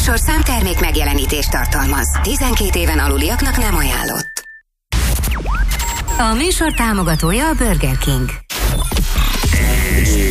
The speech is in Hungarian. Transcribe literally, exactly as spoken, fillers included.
műsorszám termék megjelenítést tartalmaz. tizenkét éven aluliaknak nem ajánlott. A műsor támogatója a Burger King.